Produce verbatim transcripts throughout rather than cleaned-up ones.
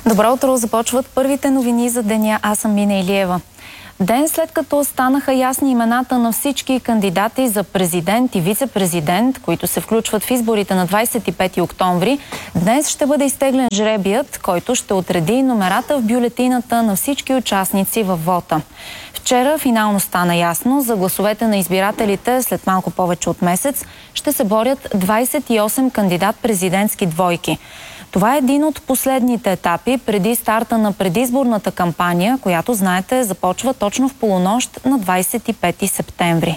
Добро утро! Започват първите новини за деня. Аз съм Мина Илиева. Ден след като станаха ясни имената на всички кандидати за президент и вице-президент, които се включват в изборите на двадесет и пети октомври, днес ще бъде изтеглен жребият, който ще отреди номерата в бюлетината на всички участници във вота. Вчера финално стана ясно, за гласовете на избирателите след малко повече от месец ще се борят двадесет и осем кандидат-президентски двойки. Това е един от последните етапи преди старта на предизборната кампания, която, знаете, започва точно в полунощ на двадесет и пети септември.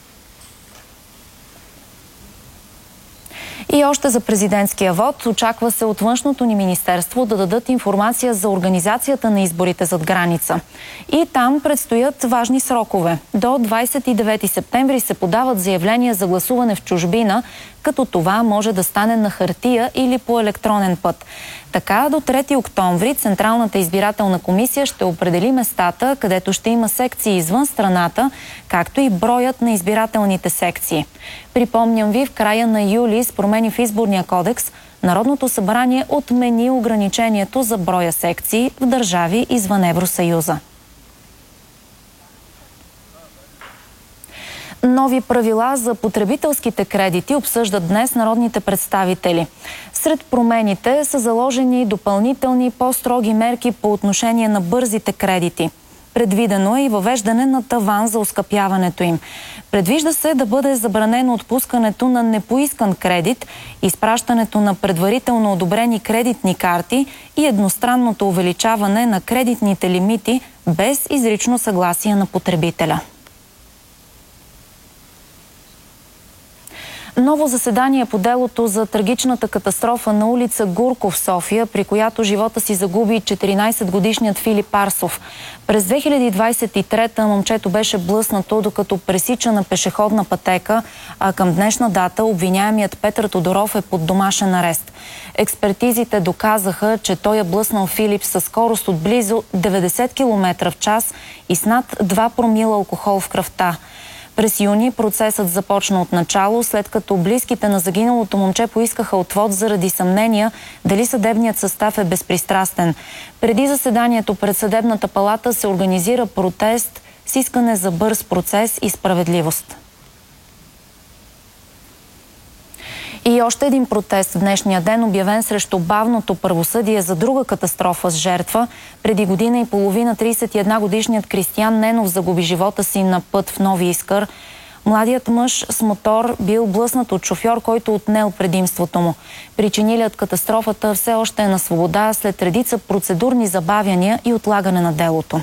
И още за президентския вод. Очаква се от външното ни министерство да дадат информация за организацията на изборите зад граница. И там предстоят важни срокове. До двадесет и девети септември се подават заявления за гласуване в чужбина, като това може да стане на хартия или по електронен път. Така до трети октомври Централната избирателна комисия ще определи местата, където ще има секции извън страната, както и броят на избирателните секции. Припомням ви, в края на юли с промени в изборния кодекс Народното събрание отмени ограничението за броя секции в държави извън Евросъюза. Нови правила за потребителските кредити обсъждат днес народните представители. Сред промените са заложени допълнителни по-строги мерки по отношение на бързите кредити. Предвидено е и въвеждане на таван за оскъпяването им. Предвижда се да бъде забранено отпускането на непоискан кредит, изпращането на предварително одобрени кредитни карти и едностранното увеличаване на кредитните лимити без изрично съгласие на потребителя. Ново заседание по делото за трагичната катастрофа на улица Гурков в София, при която живота си загуби четиринадесетгодишният Филип Арсов. През две хиляди двадесет и трета момчето беше блъснато, докато пресича на пешеходна пътека, а към днешна дата обвиняемият Петър Тодоров е под домашен арест. Експертизите доказаха, че той е блъснал Филип със скорост от близо деветдесет километра в час и с над два промила алкохол в кръвта. През юни процесът започна от начало, след като близките на загиналото момче поискаха отвод заради съмнения дали съдебният състав е безпристрастен. Преди заседанието пред Съдебната палата се организира протест с искане за бърз процес и справедливост. И още един протест в днешния ден, обявен срещу бавното правосъдие за друга катастрофа с жертва. Преди година и половина тридесет и една годишният Кристиян Ненов загуби живота си на път в Нови Искър. Младият мъж с мотор бил блъснат от шофьор, който отнел предимството му. Причинилият катастрофата все още е на свобода след редица процедурни забавяния и отлагане на делото.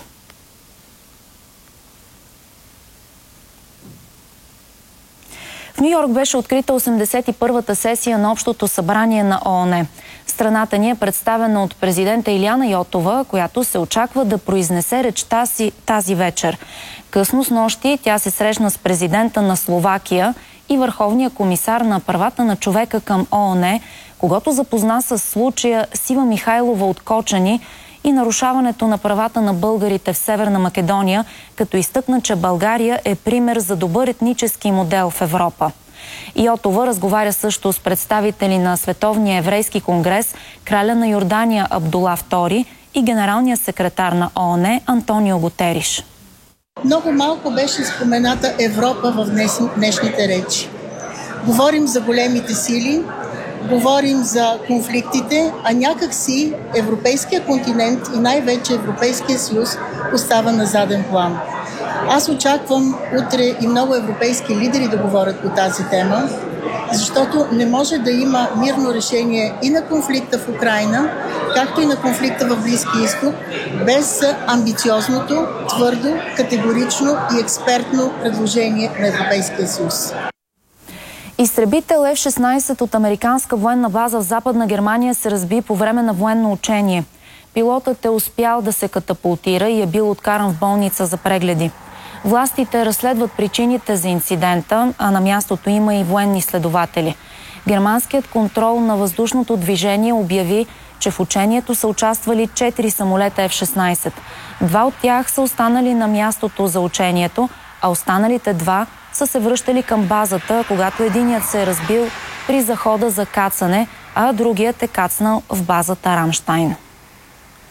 В Ню Йорк беше открита осемдесет и първата сесия на Общото събрание на ООН. Страната ни е представена от президента Илияна Йотова, която се очаква да произнесе речта си тази вечер. Късно снощи тя се срещна с президента на Словакия и върховния комисар на правата на човека към ООН, когато запозна с случая Сива Михайлова от Кочани и нарушаването на правата на българите в Северна Македония, като изтъкна, че България е пример за добър етнически модел в Европа. Йотова разговаря също с представители на Световния еврейски конгрес, краля на Йордания Абдула втори и генералния секретар на ООН Антонио Гутериш. Много малко беше спомената Европа в днес, днешните речи. Говорим за големите сили, говорим за конфликтите, а някак си Европейския континент и най-вече Европейския съюз остава на заден план. Аз очаквам утре и много европейски лидери да говорят по тази тема, защото не може да има мирно решение и на конфликта в Украйна, както и на конфликта в Близкия изток, без амбициозното, твърдо, категорично и експертно предложение на Европейския съюз. Изтребител Еф шестнадесет от американска военна база в Западна Германия се разби по време на военно учение. Пилотът е успял да се катапултира и е бил откаран в болница за прегледи. Властите разследват причините за инцидента, а на мястото има и военни следователи. Германският контрол на въздушното движение обяви, че в учението са участвали четири самолета Еф шестнадесет. Два от тях са останали на мястото за учението, а останалите два са се връщали към базата, когато единият се е разбил при захода за кацане, а другият е кацнал в базата Рамщайн.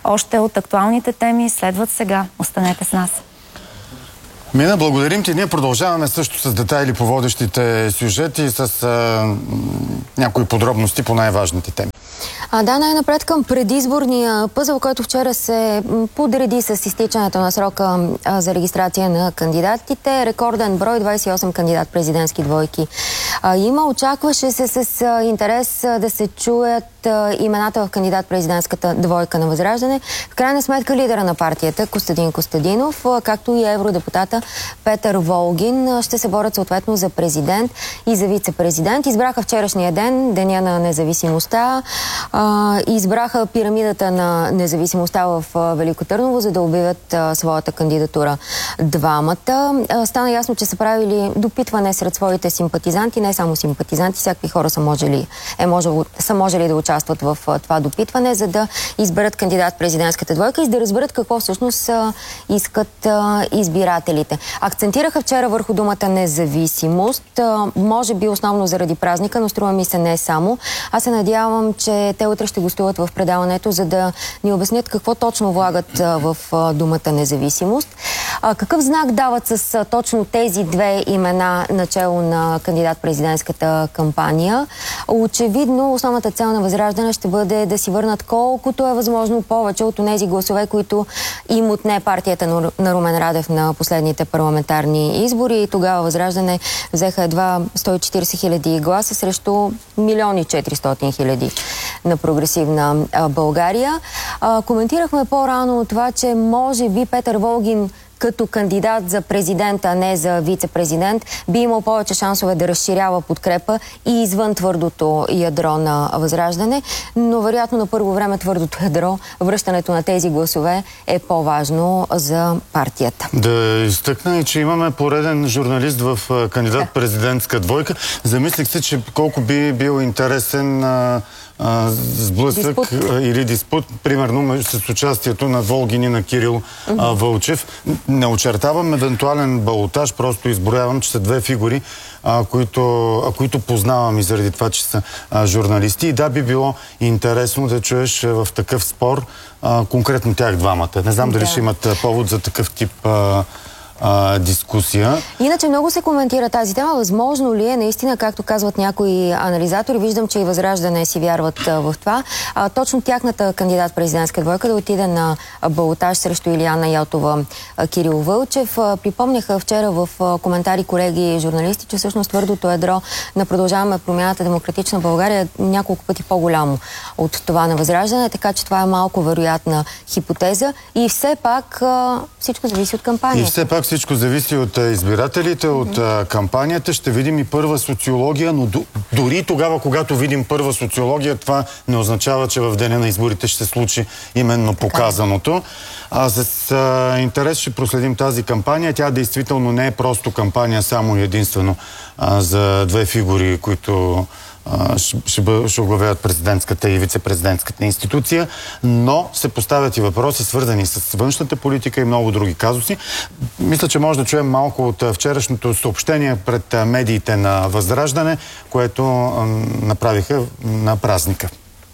Още от актуалните теми следват сега. Останете с нас. Мина, благодарим ти. Ние продължаваме също с детайли по водещите сюжети и с а, някои подробности по най-важните теми. А, да, най-напред към предизборния пъзъл, който вчера се подреди с изтичането на срока а, за регистрация на кандидатите. Рекорден брой, двадесет и осем кандидат-президентски двойки. А, има, очакваше се с а, интерес а, да се чуят а, имената в кандидат-президентската двойка на Възраждане. В крайна сметка лидера на партията Костадин Костадинов, а, както и евродепутата Петър Волгин а, ще се борят съответно за президент и за вице-президент. Избраха вчерашния ден, Деня на независимостта. А, избраха пирамидата на независимостта в а, Велико Търново, за да обявят а, своята кандидатура двамата. А, стана ясно, че са правили допитване сред своите симпатизанти, не само симпатизанти, всякакви хора са можели, е можело, са можели да участват в а, това допитване, за да изберат кандидат-президентската двойка и да разберат какво всъщност а, искат а, избирателите. Акцентираха вчера върху думата независимост, а, може би основно заради празника, но струва ми се не само. Аз се надявам, че те утре ще гостуват в предаването, за да ни обяснят какво точно влагат а, в а, думата независимост. А, какъв знак дават с а, точно тези две имена начало на кандидат-президентската кампания? Очевидно, основната цел на Възраждане ще бъде да си върнат колкото е възможно повече от тези гласове, които им отне партията на Румен Радев на последните парламентарни избори. И тогава Възраждане взеха едва сто и четиридесет хиляди гласа срещу милиони четиристотин хиляди на Прогресивна а, България. А, коментирахме по-рано това, че може би Петър Волгин като кандидат за президент, а не за вице-президент, би имал повече шансове да разширява подкрепа и извън твърдото ядро на Възраждане, но вероятно на първо време твърдото ядро, връщането на тези гласове е по-важно за партията. Да изтъкна и, че имаме пореден журналист в кандидат-президентска двойка. Замислих се, че колко би бил интересен а, а, сблъсък диспут. или диспут, примерно с участието на Волгин и на Кирил mm-hmm. а, Вълчев. Не очертавам евентуален балотаж, просто изброявам, че са две фигури, а, които, а, които познавам и заради това, че са а, журналисти. И да, би било интересно да чуеш в такъв спор а, конкретно тях двамата. Не знам да. дали ще имат повод за такъв тип а, А, дискусия. Иначе много се коментира тази тема. Възможно ли е наистина, както казват някои анализатори, виждам, че и Възраждане си вярват а, в това, а, точно тяхната кандидат-президентска двойка да отиде на балотаж срещу Илияна Йотова, а, Кирил Вълчев. А, припомняха вчера в а, коментари колеги журналисти, че всъщност твърдото ядро на Продължаваме промяната Демократична България е няколко пъти по-голямо от това на Възраждане, така че това е малко вероятна хипотеза. И все пак а, всичко зависи от кампанията. И все пак всичко зависи от избирателите, от а, кампанията. Ще видим и първа социология, но дори тогава, когато видим първа социология, това не означава, че в деня на изборите ще се случи именно показаното. А с а, интерес ще проследим тази кампания. Тя действително не е просто кампания само и единствено а, за две фигури, които ще, ще, ще оглавяват президентската и вице-президентската институция, но се поставят и въпроси, свързани с външната политика и много други казуси. Мисля, че може да чуем малко от вчерашното съобщение пред медиите на Възраждане, което направиха на празника.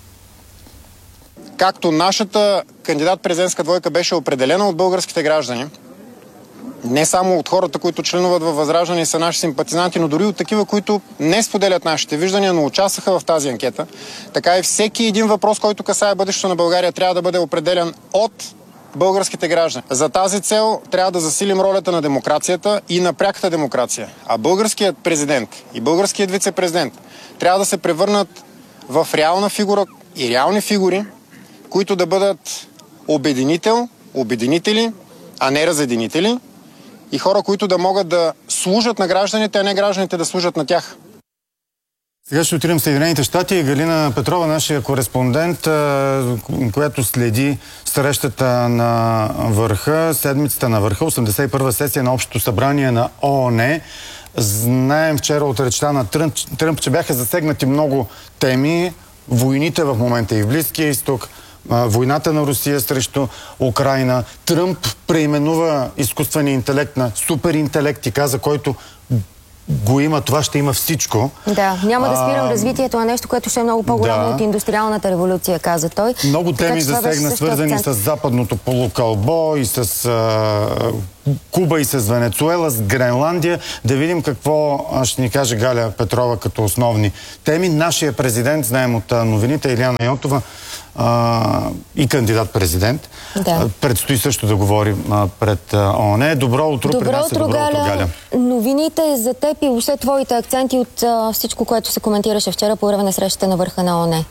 Както нашата кандидат-президентска двойка беше определена от българските граждани, не само от хората, които членуват във Възраждане и са наши симпатизанти, но дори от такива, които не споделят нашите виждания, но участваха в тази анкета. Така и всеки един въпрос, който касае бъдещето на България, трябва да бъде определен от българските граждани. За тази цел трябва да засилим ролята на демокрацията и на пряката демокрация. А българският президент и българският вице-президент трябва да се превърнат в реална фигура и реални фигури, които да бъдат обединител, обединители, а не разединители, и хора, които да могат да служат на гражданите, а не гражданите да служат на тях. Сега ще отидем в Съединените щати. Галина Петрова, нашия кореспондент, която следи срещата на върха, седмицата на върха, осемдесет и първа сесия на Общото събрание на ООН. Знаем вчера от речта на Тръмп, Тръмп, че бяха засегнати много теми. Войните в момента и в Близкия изток, войната на Русия срещу Украйна. Тръмп преименува изкуствения интелект на суперинтелект и каза, който го има, това ще има всичко. Да, няма да спирам а, развитието на нещо, което ще е много по-голямо да. от индустриалната революция, каза той. Много така, теми засегна, свързани с западното полукълбо и с а, Куба и с Венецуела, с Гренландия. Да видим какво ще ни каже Галя Петрова като основни теми. Нашия президент, знаем от новините, Илияна Йотова, а, и кандидат-президент. Да. Предстои също да говори а, пред ООН. Добро утро. Добро утро, утро, Галя. Галя. Новините за теб и въобще твоите акценти от а, всичко, което се коментираше вчера по време на срещата на върха на ООН.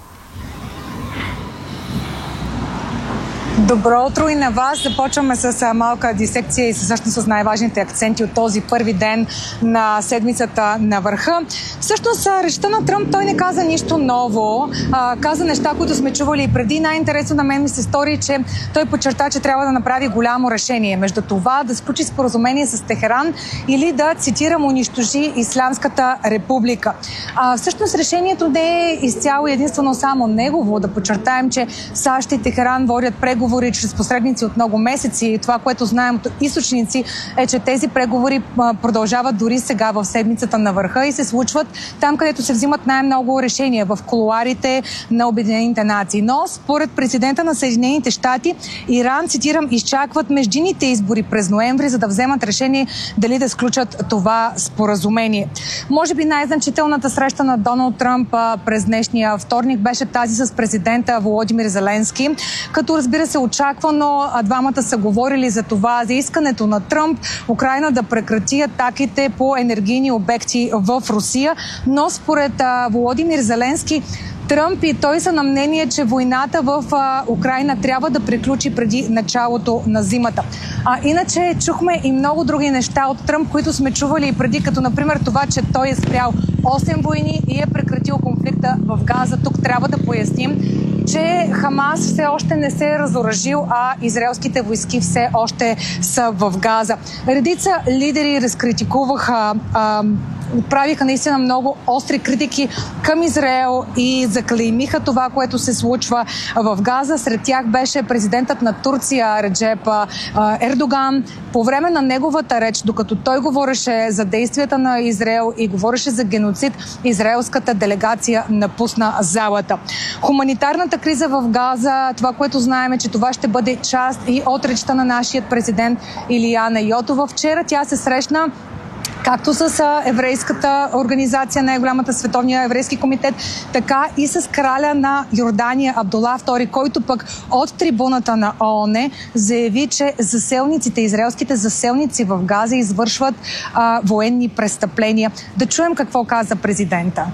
Добро утро и на вас. Започваме с малка дисекция и всъщност с най-важните акценти от този първи ден на седмицата на върха. Всъщност, речта на Тръмп, той не каза нищо ново. А, каза неща, които сме чували и преди. Най-интересно на мен ми се стори, че той подчерта, че трябва да направи голямо решение между това да сключи споразумение с Техеран или да, цитирам, унищожи Ислямската република. А, всъщност решението не е изцяло единствено само негово. Да подчертаем, че САЩ и Техеран водят преговори чрез посредници от много месеци. Това, което знаем от източници, е, че тези преговори продължават дори сега в седмицата на върха и се случват там, където се взимат най-много решения, в кулоарите на Обединените нации. Но според президента на Съединените щати, Иран, цитирам, изчакват междинните избори през ноември, за да вземат решение дали да сключат това споразумение. Може би най-значителната среща на Доналд Тръмп през днешния вторник беше тази с президента Володимир Зеленски, като разбира се очаквано, двамата са говорили за това, за искането на Тръмп Украйна да прекрати атаките по енергийни обекти в Русия, но според а, Володимир Зеленски, Тръмп и той са на мнение, че войната в а, Украйна трябва да приключи преди началото на зимата. А иначе чухме и много други неща от Тръмп, които сме чували и преди, като например това, че той е спрял осем войни и е прекратил конфликта в Газа. Тук трябва да поясним, че Хамас все още не се е разоръжил, а израелските войски все още са в Газа. Редица лидери разкритикуваха, а, отправиха наистина много остри критики към Израел и заклеймиха това, което се случва в Газа. Сред тях беше президентът на Турция Реджеп Ердоган. По време на неговата реч, докато той говореше за действията на Израел и говореше за геноцид, израелската делегация напусна залата. Хуманитарната криза в Газа, това, което знаем, е, че това ще бъде част и от речта на нашия президент Илияна Йотова. Вчера тя се срещна както с еврейската организация, най-голямата световния еврейски комитет, така и с краля на Йордания Абдула втори, който пък от трибуната на ООН заяви, че заселниците, израелските заселници в Газа извършват а, военни престъпления. Да чуем какво каза президента.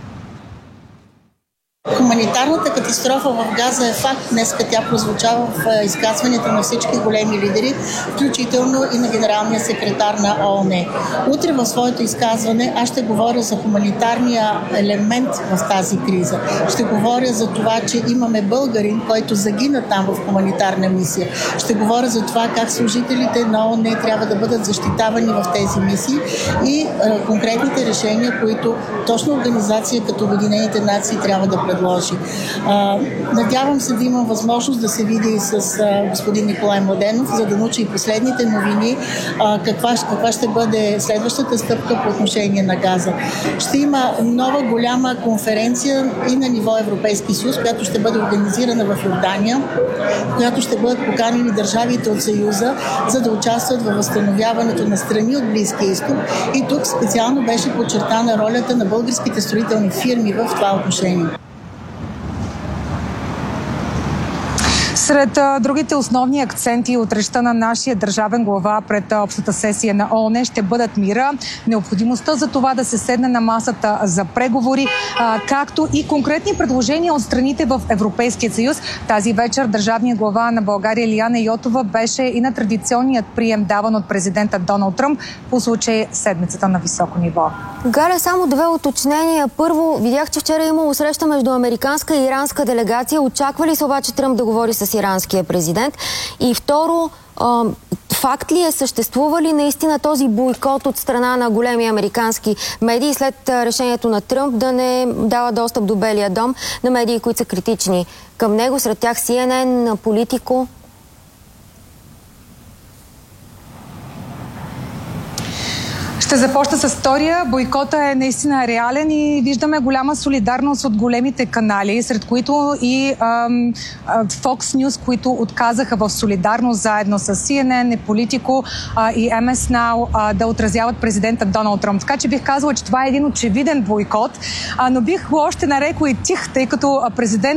Хуманитарната катастрофа в Газа е факт. Днеска тя прозвучава в изказването на всички големи лидери, включително и на генералния секретар на ООН. Утре в своето изказване аз ще говоря за хуманитарния елемент в тази криза. Ще говоря за това, че имаме българин, който загина там в хуманитарна мисия. Ще говоря за това как служителите на ООН трябва да бъдат защитавани в тези мисии и е, конкретните решения, които точно организация като Обединените нации трябва да предложи. А, надявам се да имам възможност да се види с а, господин Николай Младенов, за да научи и последните новини, а, каква, каква ще бъде следващата стъпка по отношение на Газа. Ще има нова голяма конференция и на ниво Европейски съюз, която ще бъде организирана в Йордания, която ще бъдат поканени държавите от Съюза, за да участват във възстановяването на страни от Близкия изток. И тук специално беше подчертана ролята на българските строителни фирми в това отношение. Сред а, другите основни акценти от речта на нашия държавен глава пред а, общата сесия на ООН ще бъдат мира, необходимостта за това да се седне на масата за преговори, а, както и конкретни предложения от страните в Европейския съюз. Тази вечер държавният глава на България Илияна Йотова беше и на традиционният прием, даван от президента Доналд Тръмп по случай седмицата на високо ниво. Галя, само две уточнения. Първо, видях, че вчера е имало среща между американска и иранска делегация. Очаква ли се обаче Тръмп да говори с иранския президент? И второ, факт ли е, съществува ли наистина този бойкот от страна на големи американски медии след решението на Тръмп да не дава достъп до Белия дом на медии, които са критични към него, сред тях Си Ен Ен, Политико? Ще започна с втория. Бойкота е наистина реален и виждаме голяма солидарност от големите канали, сред които и ам, Fox News, които отказаха в солидарност заедно с Си Ен Ен, Политико а, и Ем Ес Нау а, да отразяват президента Доналд Тръмп. Така че бих казала, че това е един очевиден бойкот, а, но бих го още нарекла и тих, тъй като президент